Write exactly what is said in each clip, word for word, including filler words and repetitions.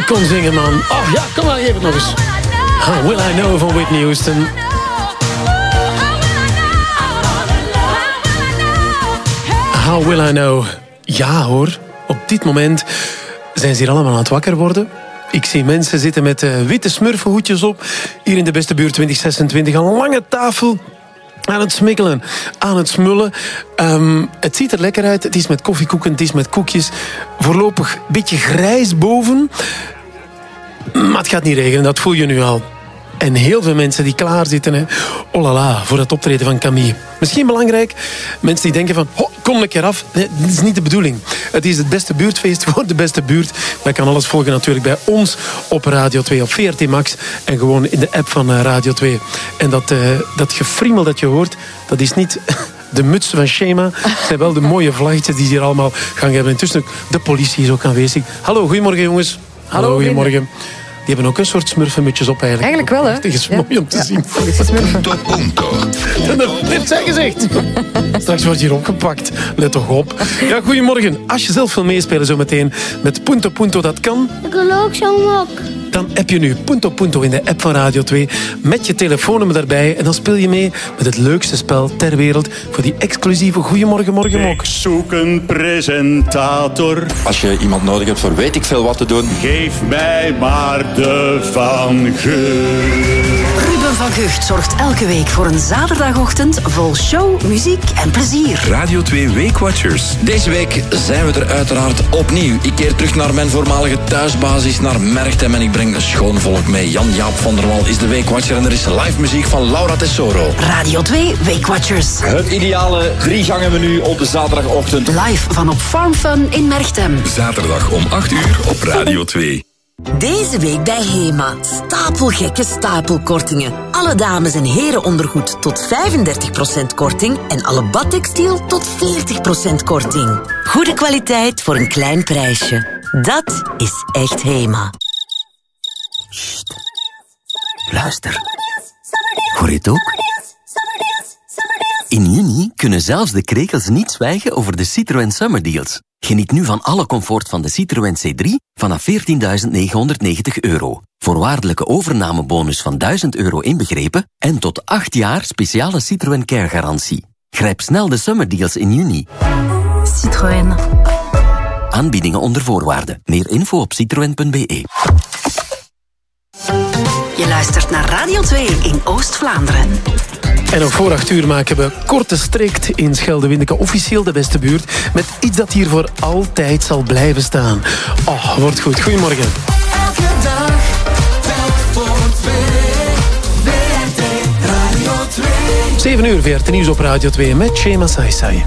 kon zingen, man. Oh ja, kom maar, geef het nog eens. How Will I Know van Whitney Houston. How Will I Know. Ja hoor, op dit moment zijn ze hier allemaal aan het wakker worden. Ik zie mensen zitten met uh, witte smurfenhoedjes op. Hier in de Beste Buurt twintig zesentwintig. Een lange tafel. Aan het smikkelen, aan het smullen. Um, het ziet er lekker uit. Het is met koffiekoeken, het is met koekjes. Voorlopig een beetje grijs boven. Maar het gaat niet regenen, dat voel je nu al. En heel veel mensen die klaar zitten, hè. Oh la la, voor het optreden van Camille. Misschien belangrijk, mensen die denken van... Oh, kom een keer af. Nee, dat is niet de bedoeling. Het is het beste buurtfeest voor de beste buurt. Maar je kan alles volgen natuurlijk bij ons op Radio twee, op V R T Max. En gewoon in de app van Radio twee. En dat, uh, dat gefriemel dat je hoort, dat is niet... de muts van Shema. Het zijn wel de mooie vlaggetjes die hier allemaal gang hebben. Intussen, de politie is ook aanwezig. Hallo, goedemorgen jongens. Hallo, Hallo goedemorgen. Die hebben ook een soort smurfenmutjes op eigenlijk. Eigenlijk wel, hè? Het is mooi ja. om te ja. zien. Punto, punto. Dat heeft zij gezegd. Straks wordt hier opgepakt. Let toch op. Ja, goedemorgen. Als je zelf wil meespelen zometeen met Punto Punto, dat kan. Ik wil ook zo'n mok. Dan app je nu Punto Punto in de app van Radio twee met je telefoonnummer daarbij. En dan speel je mee met het leukste spel ter wereld voor die exclusieve Goeiemorgen Morgen Mok. Ik zoek een presentator. Als je iemand nodig hebt voor weet ik veel wat te doen. Geef mij maar de Van Gucht. Ruben van Gucht zorgt elke week voor een zaterdagochtend vol show, muziek en plezier. Radio twee Weekwatchers. Deze week zijn we er uiteraard opnieuw. Ik keer terug naar mijn voormalige thuisbasis, naar Merchtem. En ik breng een schoon volk mee. Jan-Jaap van der Wal is de Weekwatcher. En er is live muziek van Laura Tesoro. Radio twee Weekwatchers. Het ideale drie gangen menu op de zaterdagochtend. Live van op Farm Fun in Merchtem. Zaterdag om acht uur op Radio twee. Deze week bij Hema. Stapelgekke stapelkortingen. Alle dames- en herenondergoed tot vijfendertig procent korting en alle badtextiel tot veertig procent korting. Goede kwaliteit voor een klein prijsje. Dat is echt Hema. Sst. Luister. Hoor je het ook? In juni kunnen zelfs de krekels niet zwijgen over de Citroën Summer Deals. Geniet nu van alle comfort van de Citroën C drie vanaf veertienduizend negenhonderdnegentig euro. Voorwaardelijke overnamebonus van duizend euro inbegrepen en tot acht jaar speciale Citroën Care garantie. Grijp snel de Summer Deals in juni. Citroën. Aanbiedingen onder voorwaarden. Meer info op citroen punt b e. Je luistert naar Radio twee in Oost-Vlaanderen. En ook voor acht uur maken we Korte Strikt in Schelde-Windeke officieel de beste buurt. Met iets dat hier voor altijd zal blijven staan. Oh, wordt goed. Goedemorgen. Elke dag, telk voor twee. V R T Radio twee. zeven uur V R T Nieuws op Radio twee met Shema Saisai.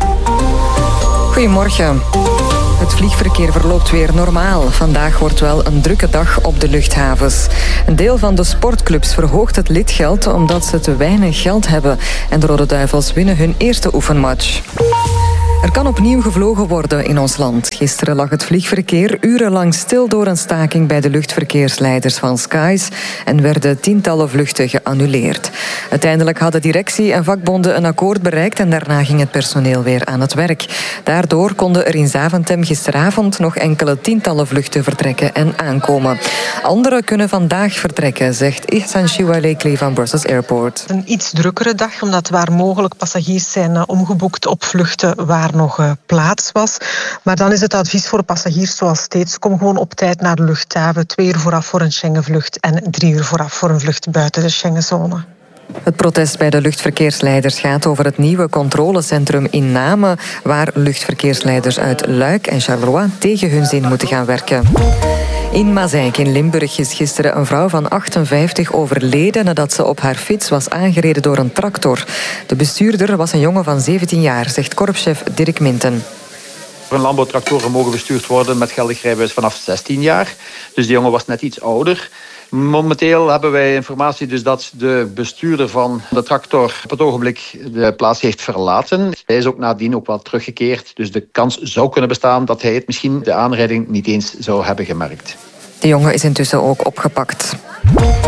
Goedemorgen. Het vliegverkeer verloopt weer normaal. Vandaag wordt wel een drukke dag op de luchthavens. Een deel van de sportclubs verhoogt het lidgeld omdat ze te weinig geld hebben. En de Rode Duivels winnen hun eerste oefenmatch. Er kan opnieuw gevlogen worden in ons land. Gisteren lag het vliegverkeer urenlang stil door een staking bij de luchtverkeersleiders van Skies en werden tientallen vluchten geannuleerd. Uiteindelijk hadden directie en vakbonden een akkoord bereikt en daarna ging het personeel weer aan het werk. Daardoor konden er in Zaventem gisteravond nog enkele tientallen vluchten vertrekken en aankomen. Anderen kunnen vandaag vertrekken, zegt Ihsan Shiwalekli van Brussels Airport. Een iets drukkere dag, omdat waar mogelijk passagiers zijn omgeboekt op vluchten waar nog uh, plaats was. Maar dan is het advies voor passagiers zoals steeds: kom gewoon op tijd naar de luchthaven. Twee uur vooraf voor een Schengenvlucht en drie uur vooraf voor een vlucht buiten de Schengenzone. Het protest bij de luchtverkeersleiders gaat over het nieuwe controlecentrum in Namen, waar luchtverkeersleiders uit Luik en Charleroi tegen hun zin moeten gaan werken. In Mazeik in Limburg is gisteren een vrouw van achtenvijftig overleden nadat ze op haar fiets was aangereden door een tractor. De bestuurder was een jongen van zeventien jaar, zegt korpschef Dirk Minten. Landbouwtractoren mogen bestuurd worden met geldig rijbewijs vanaf zestien jaar. Dus die jongen was net iets ouder. Momenteel hebben wij informatie dus dat de bestuurder van de tractor op het ogenblik de plaats heeft verlaten. Hij is ook nadien ook wel teruggekeerd. Dus de kans zou kunnen bestaan dat hij het misschien de aanrijding niet eens zou hebben gemerkt. De jongen is intussen ook opgepakt.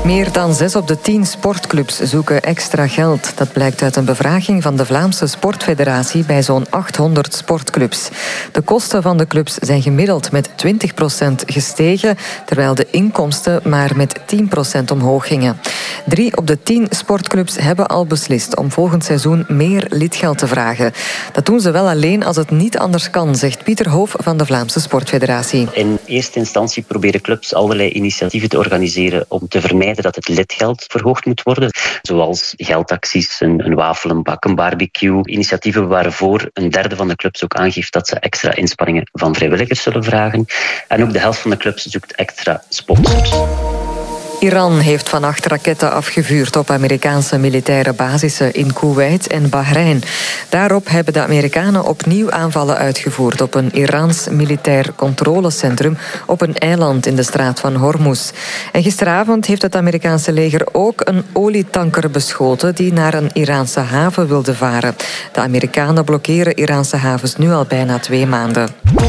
Meer dan zes op de tien sportclubs zoeken extra geld. Dat blijkt uit een bevraging van de Vlaamse Sportfederatie bij zo'n achthonderd sportclubs. De kosten van de clubs zijn gemiddeld met twintig procent gestegen, terwijl de inkomsten maar met tien procent omhoog gingen. Drie op de tien sportclubs hebben al beslist om volgend seizoen meer lidgeld te vragen. Dat doen ze wel alleen als het niet anders kan, zegt Pieter Hoof van de Vlaamse Sportfederatie. In eerste instantie proberen clubs allerlei initiatieven te organiseren om te vermijden dat het lidgeld verhoogd moet worden. Zoals geldacties, een, een wafelenbak, een barbecue. Initiatieven waarvoor een derde van de clubs ook aangeeft dat ze extra inspanningen van vrijwilligers zullen vragen. En ook de helft van de clubs zoekt extra sponsors. Iran heeft vannacht raketten afgevuurd op Amerikaanse militaire basissen in Kuwait en Bahrein. Daarop hebben de Amerikanen opnieuw aanvallen uitgevoerd op een Iraans militair controlecentrum op een eiland in de straat van Hormuz. En gisteravond heeft het Amerikaanse leger ook een olietanker beschoten die naar een Iraanse haven wilde varen. De Amerikanen blokkeren Iraanse havens nu al bijna twee maanden.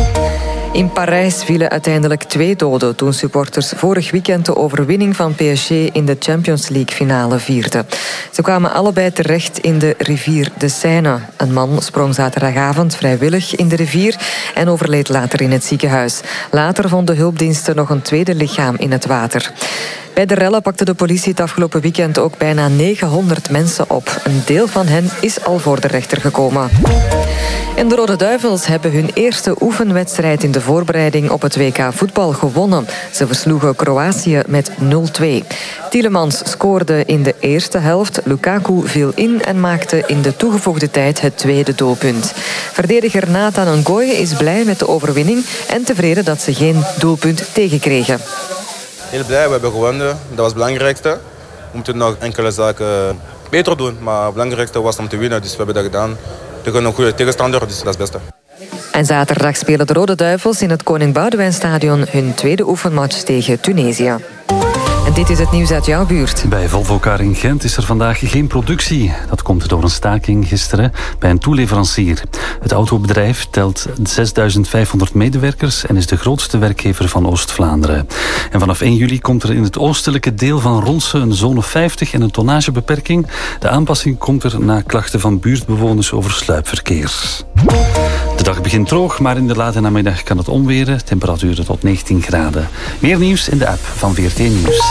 In Parijs vielen uiteindelijk twee doden toen supporters vorig weekend de overwinning van P S G in de Champions League finale vierden. Ze kwamen allebei terecht in de rivier de Seine. Een man sprong zaterdagavond vrijwillig in de rivier en overleed later in het ziekenhuis. Later vonden hulpdiensten nog een tweede lichaam in het water. Bij de rellen pakte de politie het afgelopen weekend ook bijna negenhonderd mensen op. Een deel van hen is al voor de rechter gekomen. En de Rode Duivels hebben hun eerste oefenwedstrijd in de voorbereiding op het W K voetbal gewonnen. Ze versloegen Kroatië met nul twee. Tielemans scoorde in de eerste helft. Lukaku viel in en maakte in de toegevoegde tijd het tweede doelpunt. Verdediger Nathan Ngoy is blij met de overwinning en tevreden dat ze geen doelpunt tegenkregen. Heel blij, we hebben gewonnen. Dat was het belangrijkste. We moeten nog enkele zaken beter doen. Maar het belangrijkste was om te winnen, dus we hebben dat gedaan. Tegen een goede tegenstander, dus dat is het beste. En zaterdag spelen de Rode Duivels in het Koning Boudewijnstadion hun tweede oefenmatch tegen Tunesië. En dit is het nieuws uit jouw buurt. Bij Volvocar in Gent is er vandaag geen productie. Dat komt door een staking gisteren bij een toeleverancier. Het autobedrijf telt zesduizend vijfhonderd medewerkers en is de grootste werkgever van Oost-Vlaanderen. En vanaf één juli komt er in het oostelijke deel van Ronse een zone vijftig en een tonnagebeperking. De aanpassing komt er na klachten van buurtbewoners over sluipverkeer. De dag begint droog, maar in de late namiddag kan het omweren. Temperaturen tot negentien graden. Meer nieuws in de app van V R T Nieuws.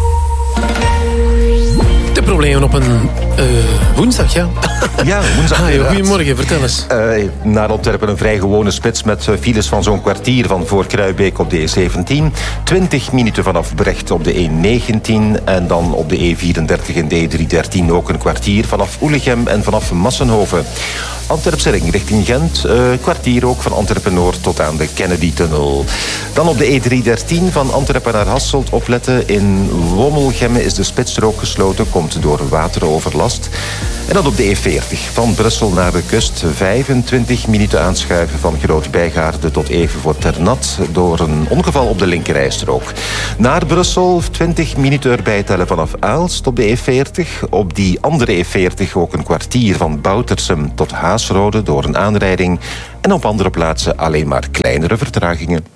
De problemen op een uh, woensdag, ja. Ja, woensdag. Ah, goedemorgen, vertel eens. Uh, naar Antwerpen een vrij gewone spits met files van zo'n kwartier van voor Kruibeek op de E zeventien. twintig minuten vanaf Brecht op de E negentien. En dan op de E vierendertig en de E driehonderddertien ook een kwartier vanaf Oelegem en vanaf Massenhoven. Antwerpse ring richting Gent, uh, kwartier ook van Antwerpen-Noord tot aan de Kennedy-tunnel. Dan op de E driehonderddertien van Antwerpen naar Hasselt opletten. In Wommelgemme is de spitsstrook gesloten, komt door wateroverlast. En dan op de E veertig van Brussel naar de kust. vijfentwintig minuten aanschuiven van Groot-Bijgaarde tot even voor Ternat door een ongeval op de linkerrijstrook. Naar Brussel twintig minuten erbij tellen vanaf Aalst op de E veertig. Op die andere E veertig ook een kwartier van Boutersum tot Haasrode door een aanrijding. En op andere plaatsen alleen maar kleinere vertragingen.